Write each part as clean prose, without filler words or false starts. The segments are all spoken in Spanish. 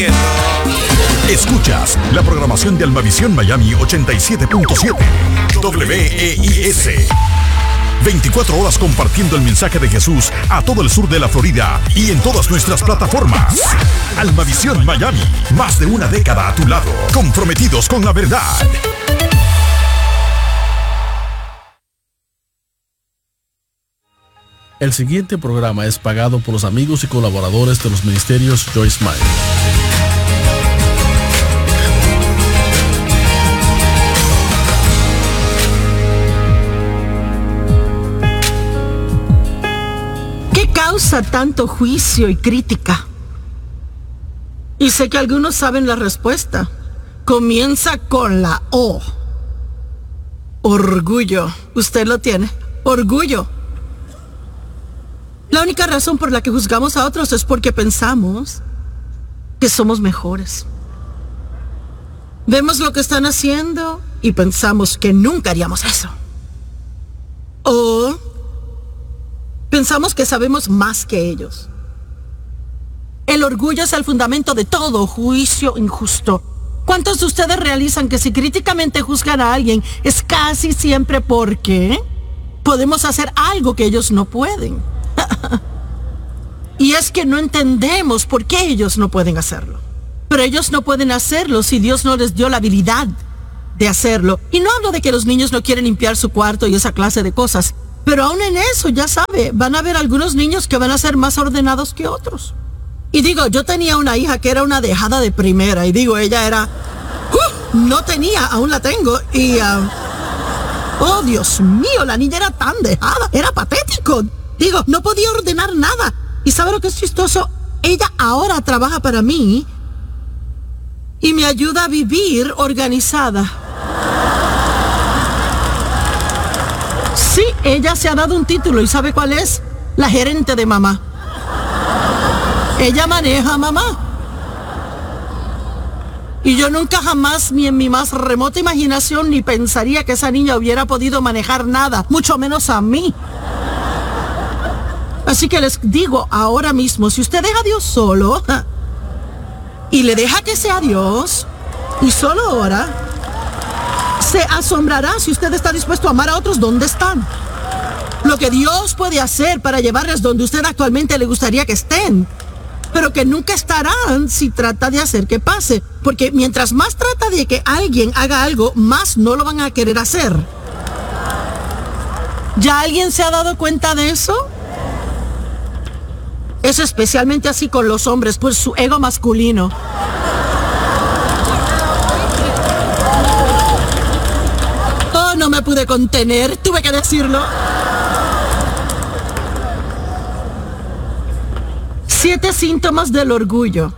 Escuchas la programación de Almavisión Miami 87.7 WEIS. 24 horas compartiendo el mensaje de Jesús a todo el sur de la Florida y en todas nuestras plataformas. Almavisión Miami, más de una década a tu lado, comprometidos con la verdad. El siguiente programa es pagado por los amigos y colaboradores de los ministerios Joyce Meyer. ¿Qué causa tanto juicio y crítica? Y sé que algunos saben la respuesta. Comienza con la O. Orgullo. ¿Usted lo tiene? Orgullo. La única razón por la que juzgamos a otros es porque pensamos que somos mejores. Vemos lo que están haciendo y pensamos que nunca haríamos eso. O pensamos que sabemos más que ellos. El orgullo es el fundamento de todo juicio injusto. ¿Cuántos de ustedes realizan que si críticamente juzgan a alguien es casi siempre porque podemos hacer algo que ellos no pueden? Y es que no entendemos por qué ellos no pueden hacerlo. Pero ellos no pueden hacerlo si Dios no les dio la habilidad de hacerlo. Y no hablo de que los niños no quieren limpiar su cuarto y esa clase de cosas. Pero aún en eso, ya sabe, van a haber algunos niños que van a ser más ordenados que otros. Y digo, yo tenía una hija que era una dejada de primera. Y digo, ella era... no tenía, aún la tengo. Y... oh, Dios mío, la niña era tan dejada. Era patético. Digo, no podía ordenar nada. ¿Y sabe lo que es chistoso? Ella ahora trabaja para mí y me ayuda a vivir organizada. Sí, ella se ha dado un título y ¿sabe cuál es? La gerente de mamá. Ella maneja a mamá. Y yo nunca jamás, ni en mi más remota imaginación, ni pensaría que esa niña hubiera podido manejar nada, mucho menos a mí. Así que les digo ahora mismo, si usted deja a Dios solo y le deja que sea Dios y solo ora, se asombrará si usted está dispuesto a amar a otros donde están. Lo que Dios puede hacer para llevarles donde usted actualmente le gustaría que estén, pero que nunca estarán si trata de hacer que pase, porque mientras más trata de que alguien haga algo, más no lo van a querer hacer. ¿Ya alguien se ha dado cuenta de eso? Es especialmente así con los hombres, por su ego masculino. Oh, no me pude contener, tuve que decirlo. 7 síntomas del orgullo.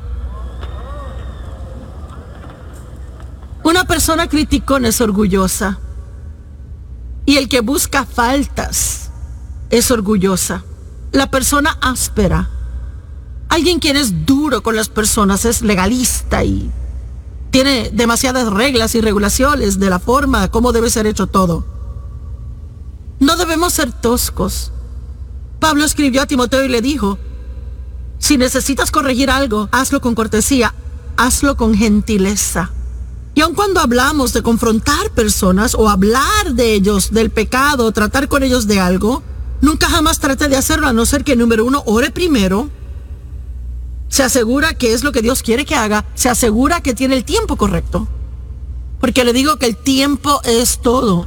Una persona criticona es orgullosa. Y el que busca faltas es orgullosa. La persona áspera, alguien quien es duro con las personas, es legalista y tiene demasiadas reglas y regulaciones de la forma como debe ser hecho todo. No debemos ser toscos. Pablo escribió a Timoteo y le dijo, si necesitas corregir algo, hazlo con cortesía, hazlo con gentileza. Y aun cuando hablamos de confrontar personas o hablar de ellos, del pecado, tratar con ellos de algo, nunca jamás trate de hacerlo a no ser que, número 1, ore primero, se asegura que es lo que Dios quiere que haga, se asegura que tiene el tiempo correcto. Porque le digo que el tiempo es todo.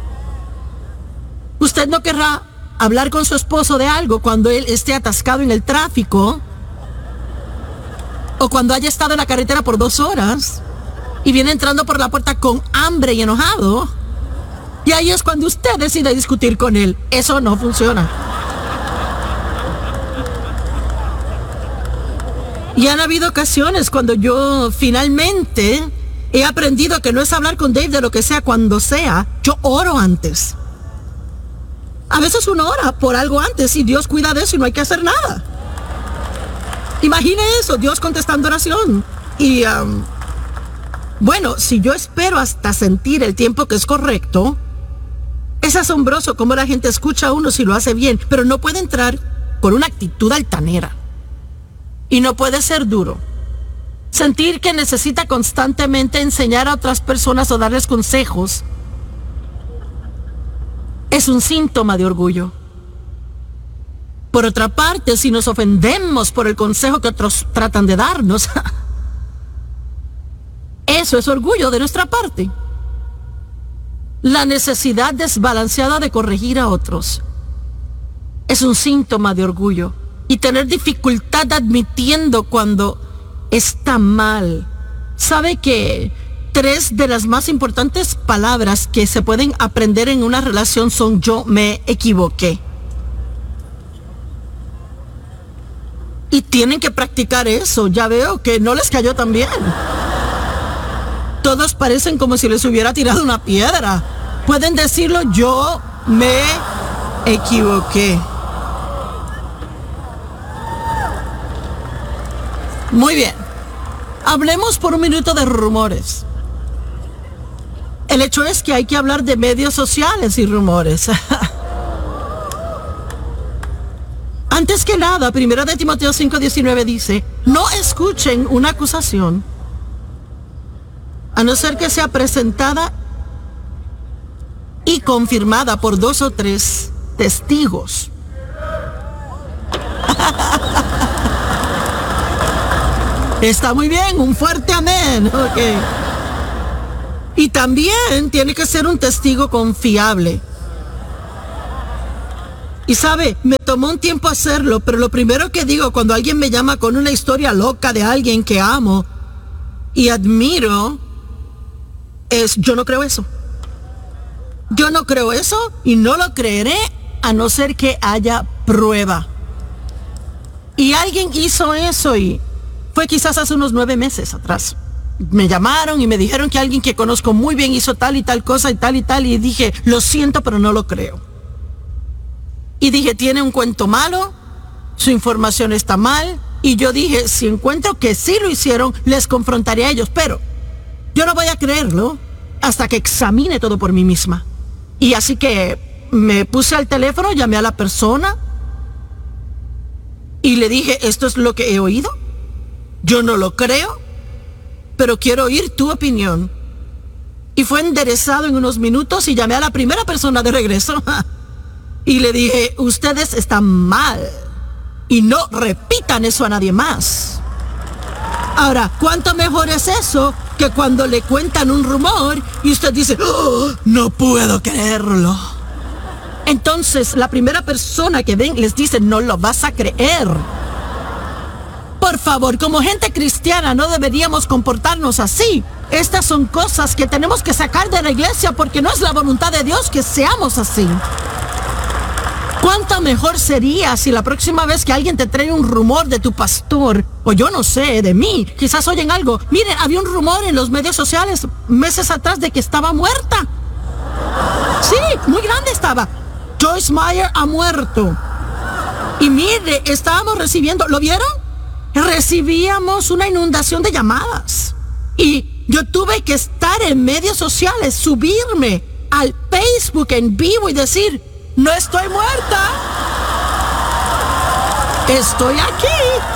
Usted no querrá hablar con su esposo de algo cuando él esté atascado en el tráfico o cuando haya estado en la carretera por 2 horas y viene entrando por la puerta con hambre y enojado. Y ahí es cuando usted decide discutir con él. Eso no funciona. Y han habido ocasiones cuando yo finalmente he aprendido que no es hablar con Dave de lo que sea cuando sea. Yo oro antes. A veces uno ora por algo antes y Dios cuida de eso y no hay que hacer nada. Imagine eso, Dios contestando oración. Y bueno, si yo espero hasta sentir el tiempo que es correcto, es asombroso cómo la gente escucha a uno si lo hace bien, pero no puede entrar con una actitud altanera. Y no puede ser duro. Sentir que necesita constantemente enseñar a otras personas o darles consejos es un síntoma de orgullo. Por otra parte, si nos ofendemos por el consejo que otros tratan de darnos, eso es orgullo de nuestra parte. La necesidad desbalanceada de corregir a otros es un síntoma de orgullo. Y tener dificultad admitiendo cuando está mal. ¿Sabe que 3 de las más importantes palabras que se pueden aprender en una relación son yo me equivoqué? Y tienen que practicar eso. Ya veo que no les cayó tan bien. Todos parecen como si les hubiera tirado una piedra. Pueden decirlo, yo me equivoqué. Muy bien. Hablemos por un minuto de rumores. El hecho es que hay que hablar de medios sociales y rumores. Antes que nada, 1 de Timoteo 5:19 dice, no escuchen una acusación, a no ser que sea presentada y confirmada por 2 o 3 testigos. Está muy bien, un fuerte amén. Okay. Y también tiene que ser un testigo confiable. Y sabe, me tomó un tiempo hacerlo, pero lo primero que digo cuando alguien me llama con una historia loca de alguien que amo y admiro es, yo no creo eso. Yo no creo eso y no lo creeré a no ser que haya prueba. Y alguien hizo eso y fue quizás hace unos 9 meses atrás. Me llamaron y me dijeron que alguien que conozco muy bien hizo tal y tal cosa y tal y tal. Y dije, lo siento, pero no lo creo. Y dije, tiene un cuento malo, su información está mal. Y yo dije, si encuentro que sí lo hicieron, les confrontaré a ellos. Pero yo no voy a creerlo hasta que examine todo por mí misma. Y así que me puse al teléfono, llamé a la persona y le dije, esto es lo que he oído. Yo no lo creo, pero quiero oír tu opinión. Y fue enderezado en unos minutos y llamé a la primera persona de regreso y le dije, ustedes están mal y no repitan eso a nadie más. Ahora, ¿cuánto mejor es eso que cuando le cuentan un rumor y usted dice, oh, no puedo creerlo? Entonces, la primera persona que ven les dice, no lo vas a creer. Por favor, como gente cristiana no deberíamos comportarnos así. Estas son cosas que tenemos que sacar de la iglesia porque no es la voluntad de Dios que seamos así. ¿Cuánto mejor sería si la próxima vez que alguien te trae un rumor de tu pastor, o yo no sé, de mí, quizás oyen algo? Miren, había un rumor en los medios sociales meses atrás de que estaba muerta. Sí, muy grande estaba. Joyce Meyer ha muerto. Y mire, estábamos recibiendo, ¿lo vieron? Recibíamos una inundación de llamadas. Y yo tuve que estar en medios sociales, subirme al Facebook en vivo y decir, no estoy muerta, estoy aquí.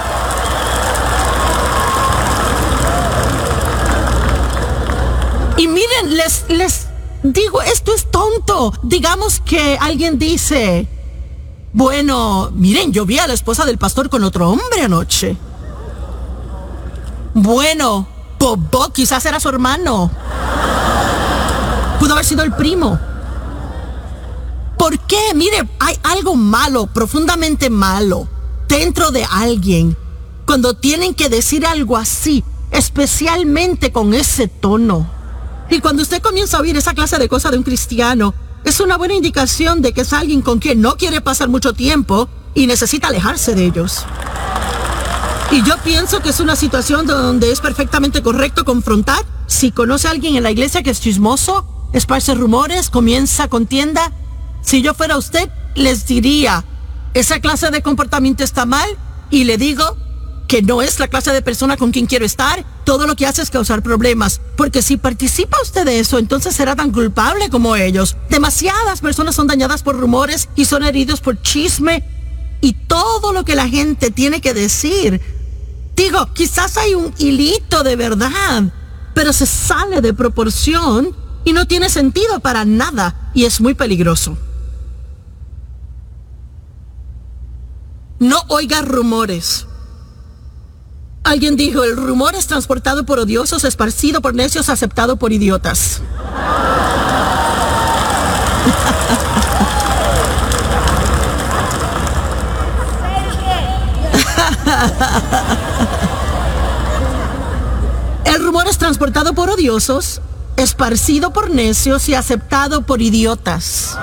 Y miren, les digo, esto es tonto. Digamos que alguien dice, bueno, miren, yo vi a la esposa del pastor con otro hombre anoche. Bueno, Bob quizás era su hermano. Pudo haber sido el primo. ¿Por qué? Mire, hay algo malo, profundamente malo, dentro de alguien cuando tienen que decir algo así, especialmente con ese tono. Y cuando usted comienza a oír esa clase de cosas de un cristiano, es una buena indicación de que es alguien con quien no quiere pasar mucho tiempo y necesita alejarse de ellos. Y yo pienso que es una situación donde es perfectamente correcto confrontar. Si conoce a alguien en la iglesia que es chismoso, esparce rumores, comienza contienda, si yo fuera usted, les diría, esa clase de comportamiento está mal y le digo que no es la clase de persona con quien quiero estar. Todo lo que hace es causar problemas, porque si participa usted de eso, entonces será tan culpable como ellos. Demasiadas personas son dañadas por rumores y son heridos por chisme y todo lo que la gente tiene que decir Digo, quizás hay un hilito de verdad, pero se sale de proporción y no tiene sentido para nada y es muy peligroso. No oiga rumores. Alguien dijo, el rumor es transportado por odiosos, esparcido por necios, aceptado por idiotas. El rumor es transportado por odiosos, esparcido por necios y aceptado por idiotas.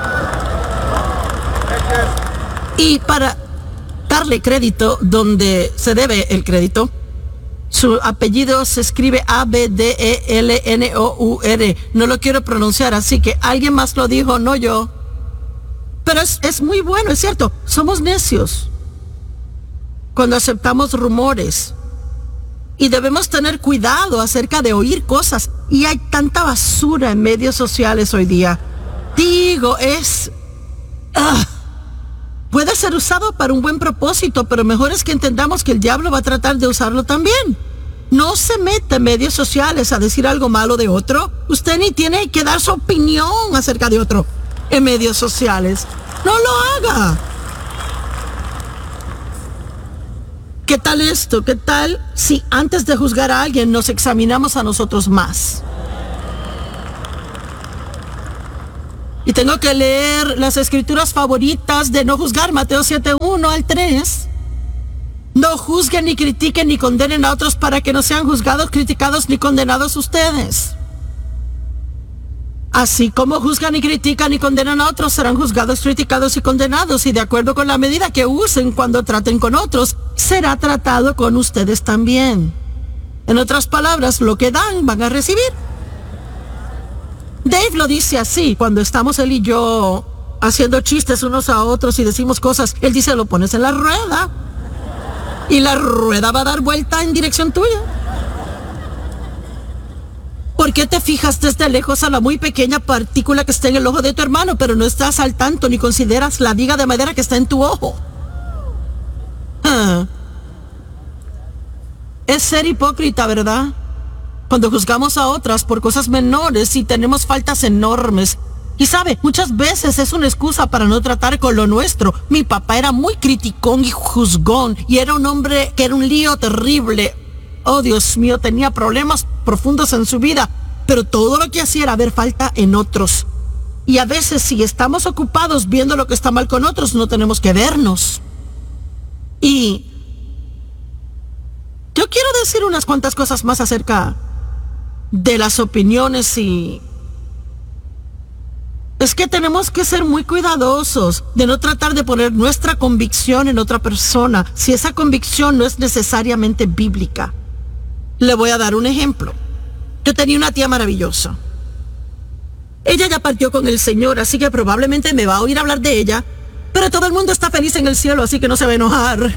Y para darle crédito donde se debe el crédito, su apellido se escribe Abdelnour. No lo quiero pronunciar, así que alguien más lo dijo, no yo. Pero es muy bueno, es cierto. Somos necios cuando aceptamos rumores. Y debemos tener cuidado acerca de oír cosas. Y hay tanta basura en medios sociales hoy día. Digo, puede ser usado para un buen propósito, pero mejor es que entendamos que el diablo va a tratar de usarlo también. No se mete en medios sociales a decir algo malo de otro. Usted ni tiene que dar su opinión acerca de otro en medios sociales. No lo haga. ¿Qué tal esto? ¿Qué tal si antes de juzgar a alguien nos examinamos a nosotros más? Y tengo que leer las escrituras favoritas de no juzgar, Mateo 7:1 al 3. No juzguen ni critiquen ni condenen a otros para que no sean juzgados, criticados ni condenados ustedes. Así como juzgan y critican y condenan a otros, serán juzgados, criticados y condenados. Y de acuerdo con la medida que usen cuando traten con otros, será tratado con ustedes también. En otras palabras, lo que dan, van a recibir. Dave lo dice así, cuando estamos él y yo haciendo chistes unos a otros y decimos cosas, él dice, lo pones en la rueda y la rueda va a dar vuelta en dirección tuya. ¿Por qué te fijas desde lejos a la muy pequeña partícula que está en el ojo de tu hermano, pero no estás al tanto ni consideras la viga de madera que está en tu ojo? Es ser hipócrita, ¿verdad? Cuando juzgamos a otras por cosas menores y tenemos faltas enormes. Y sabe, muchas veces es una excusa para no tratar con lo nuestro. Mi papá era muy criticón y juzgón y era un hombre que era un lío terrible. Oh, Dios mío, tenía problemas profundos en su vida, pero todo lo que hacía era ver falta en otros. Y a veces si estamos ocupados viendo lo que está mal con otros, no tenemos que vernos. Y yo quiero decir unas cuantas cosas más acerca de las opiniones y... Es que tenemos que ser muy cuidadosos de no tratar de poner nuestra convicción en otra persona si esa convicción no es necesariamente bíblica. Le voy a dar un ejemplo. Yo tenía una tía maravillosa. Ella ya partió con el Señor, así que probablemente me va a oír hablar de ella, pero todo el mundo está feliz en el cielo, así que no se va a enojar.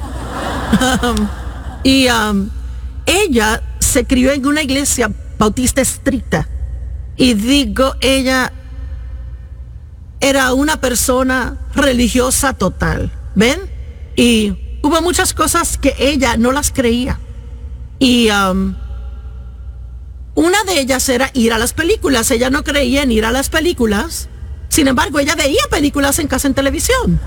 Ella se crió en una iglesia bautista estricta. Y digo, ella era una persona religiosa total, ¿ven? Y hubo muchas cosas que ella no las creía. Y una de ellas era ir a las películas. Ella no creía en ir a las películas. Sin embargo, ella veía películas en casa en televisión.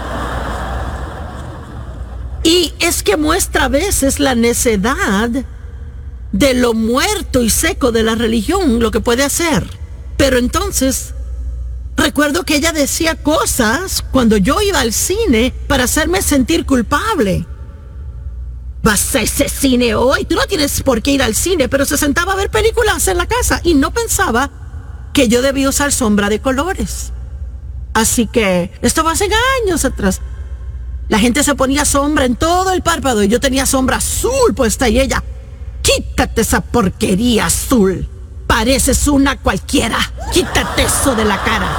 Y es que muestra a veces la necedad de lo muerto y seco de la religión, lo que puede hacer. Pero entonces, recuerdo que ella decía cosas cuando yo iba al cine para hacerme sentir culpable. Vas a ese cine hoy, tú no tienes por qué ir al cine, pero se sentaba a ver películas en la casa y no pensaba que yo debía usar sombra de colores. Así que esto va hace años atrás. La gente se ponía sombra en todo el párpado y yo tenía sombra azul puesta y ella, quítate esa porquería azul, pareces una cualquiera, quítate eso de la cara,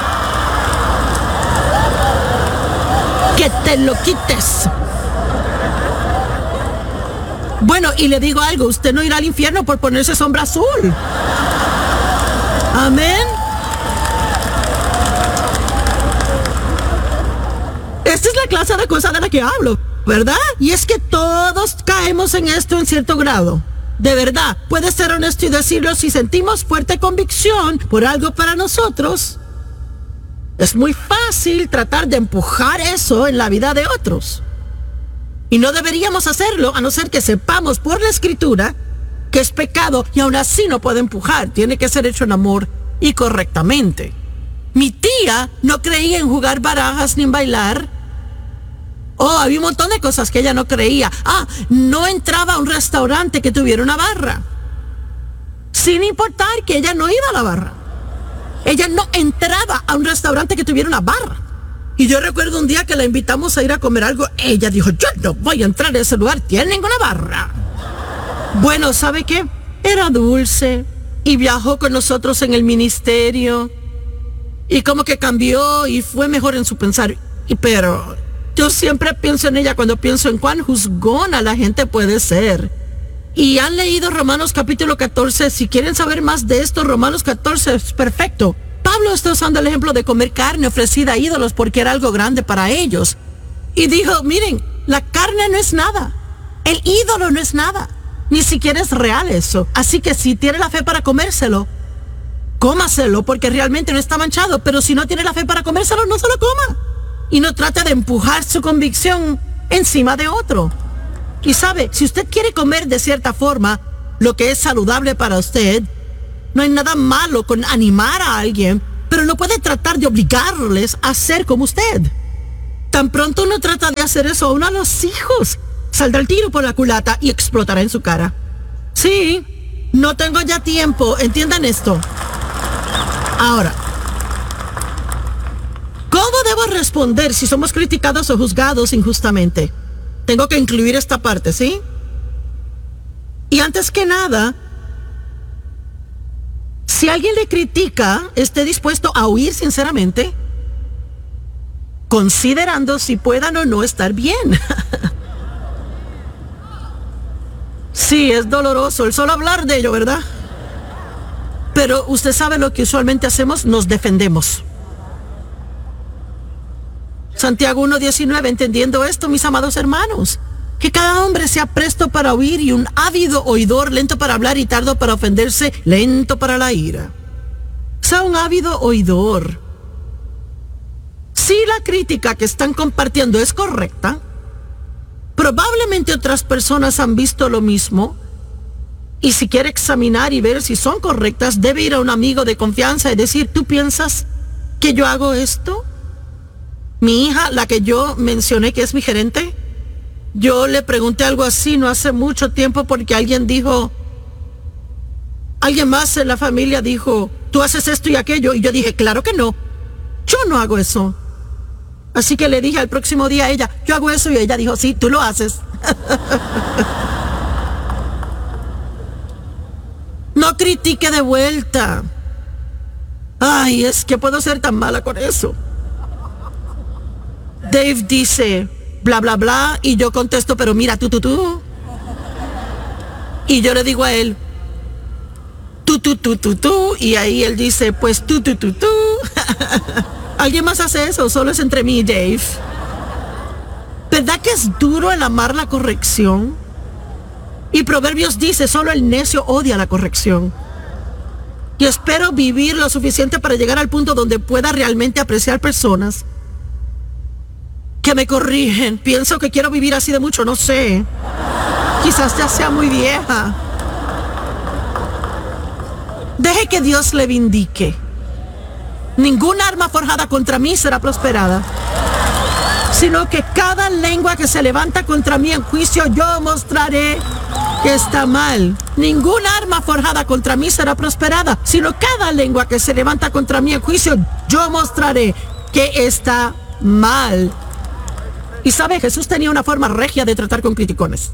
que te lo quites. Bueno, y le digo algo, usted no irá al infierno por ponerse sombra azul. Amén. Esta es la clase de cosa de la que hablo. ¿verdad? Y es que todos caemos en esto en cierto grado. De verdad, puedes ser honesto y decirlo. Si sentimos fuerte convicción por algo para nosotros, es muy fácil tratar de empujar eso en la vida de otros. Y no deberíamos hacerlo a no ser que sepamos por la Escritura que es pecado y aún así no puede empujar. Tiene que ser hecho en amor y correctamente. Mi tía no creía en jugar barajas ni en bailar. Había un montón de cosas que ella no creía. No entraba a un restaurante que tuviera una barra. Sin importar que ella no iba a la barra. Ella no entraba a un restaurante que tuviera una barra. Y yo recuerdo un día que la invitamos a ir a comer algo. Ella dijo, yo no voy a entrar a ese lugar, tiene ninguna barra. Bueno, ¿sabe qué? Era dulce y viajó con nosotros en el ministerio. Y como que cambió y fue mejor en su pensar. Pero yo siempre pienso en ella cuando pienso en cuán juzgona la gente puede ser. Y han leído Romanos capítulo 14. Si quieren saber más de esto, Romanos 14 es perfecto. Pablo está usando el ejemplo de comer carne ofrecida a ídolos porque era algo grande para ellos. Y dijo, miren, la carne no es nada. El ídolo no es nada. Ni siquiera es real eso. Así que si tiene la fe para comérselo, cómaselo porque realmente no está manchado. Pero si no tiene la fe para comérselo, no se lo coma. Y no trate de empujar su convicción encima de otro. Y sabe, si usted quiere comer de cierta forma lo que es saludable para usted, no hay nada malo con animar a alguien, pero no puede tratar de obligarles a ser como usted. Tan pronto uno trata de hacer eso a uno de los hijos, saldrá el tiro por la culata y explotará en su cara. Sí, no tengo ya tiempo, entiendan esto. Ahora, ¿cómo debo responder si somos criticados o juzgados injustamente? Tengo que incluir esta parte, ¿sí? Y antes que nada, si alguien le critica, esté dispuesto a oír sinceramente, considerando si puedan o no estar bien. Sí, es doloroso el solo hablar de ello, ¿verdad? Pero usted sabe lo que usualmente hacemos, nos defendemos. Santiago 1:19, entendiendo esto, mis amados hermanos, que cada hombre sea presto para oír y un ávido oidor, lento para hablar y tardo para ofenderse, lento para la ira. Sea un ávido oidor. Si la crítica que están compartiendo es correcta, probablemente otras personas han visto lo mismo, y si quiere examinar y ver si son correctas, debe ir a un amigo de confianza y decir, ¿tú piensas que yo hago esto? Mi hija, la que yo mencioné que es mi gerente, yo le pregunté algo así no hace mucho tiempo porque alguien más en la familia dijo, tú haces esto y aquello, y yo dije, claro que no, yo no hago eso. Así que le dije al próximo día a ella, yo hago eso, y ella dijo, sí, tú lo haces. No critique de vuelta. Ay, es que puedo ser tan mala con eso. Dave dice, bla, bla, bla, y yo contesto, pero mira, tú. Y yo le digo a él, tú, y ahí él dice, pues tú. ¿Alguien más hace eso? Solo es entre mí y Dave. ¿Verdad que es duro el amar la corrección? Y Proverbios dice, solo el necio odia la corrección. Y espero vivir lo suficiente para llegar al punto donde pueda realmente apreciar personas que me corrigen. Pienso que quiero vivir así de mucho, no sé. Quizás ya sea muy vieja. Deje que Dios le vindique. Ninguna arma forjada contra mí será prosperada, sino que cada lengua que se levanta contra mí en juicio, yo mostraré que está mal. Ninguna arma forjada contra mí será prosperada, sino cada lengua que se levanta contra mí en juicio, yo mostraré que está mal. Y sabe, Jesús tenía una forma regia de tratar con criticones.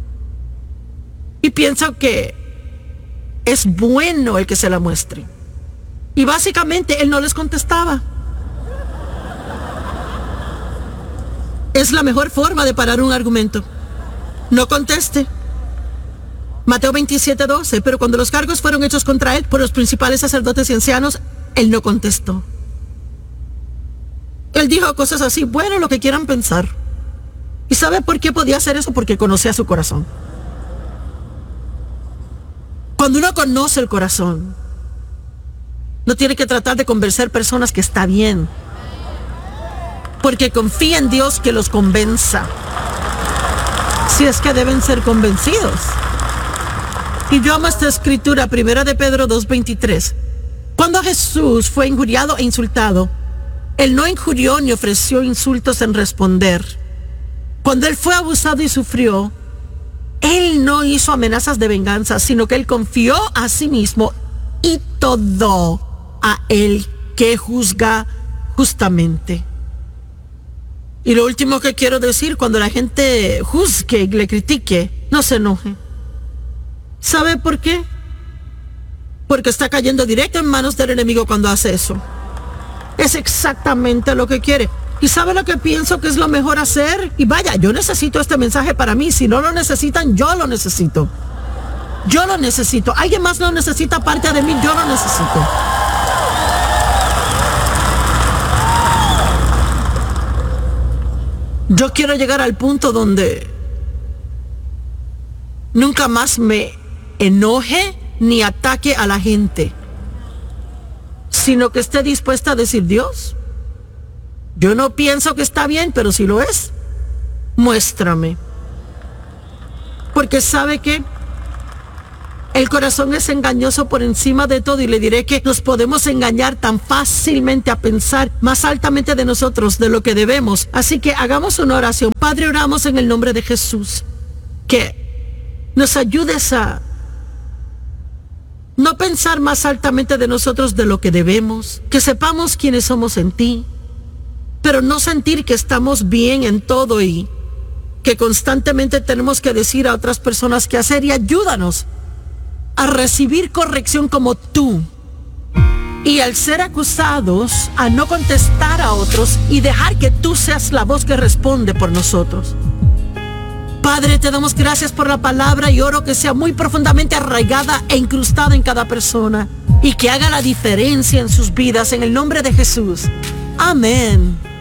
Y pienso que es bueno el que se la muestre. Y básicamente él no les contestaba. Es la mejor forma de parar un argumento. No conteste. Mateo 27:12, pero cuando los cargos fueron hechos contra él por los principales sacerdotes y ancianos, él no contestó. Él dijo cosas así, bueno, lo que quieran pensar. ¿Y sabe por qué podía hacer eso? Porque conocía su corazón. Cuando uno conoce el corazón, no tiene que tratar de convencer personas que está bien, porque confía en Dios que los convenza, si es que deben ser convencidos. Y yo amo esta escritura, 1 de Pedro 2:23. Cuando Jesús fue injuriado e insultado, Él no injurió ni ofreció insultos en responder. Cuando Él fue abusado y sufrió, Él no hizo amenazas de venganza, sino que Él confió a sí mismo y todo a Él que juzga justamente. Y lo último que quiero decir, cuando la gente juzgue y le critique, no se enoje. ¿Sabe por qué? Porque está cayendo directo en manos del enemigo cuando hace eso. Es exactamente lo que quiere. ¿Y sabe lo que pienso que es lo mejor hacer? Y vaya, yo necesito este mensaje para mí. Si no lo necesitan, yo lo necesito. Yo lo necesito. Alguien más lo necesita aparte de mí, yo lo necesito. Yo quiero llegar al punto donde nunca más me enoje ni ataque a la gente, sino que esté dispuesta a decir: Dios, yo no pienso que está bien, pero si lo es, muéstrame. Porque sabe que el corazón es engañoso por encima de todo, y le diré que nos podemos engañar tan fácilmente a pensar más altamente de nosotros de lo que debemos. Así que hagamos una oración. Padre, oramos en el nombre de Jesús, que nos ayudes a no pensar más altamente de nosotros de lo que debemos, que sepamos quiénes somos en ti, pero no sentir que estamos bien en todo y que constantemente tenemos que decir a otras personas qué hacer. Y ayúdanos a recibir corrección como tú, y al ser acusados, a no contestar a otros y dejar que tú seas la voz que responde por nosotros. Padre, te damos gracias por la palabra y oro que sea muy profundamente arraigada e incrustada en cada persona y que haga la diferencia en sus vidas, en el nombre de Jesús. Amén.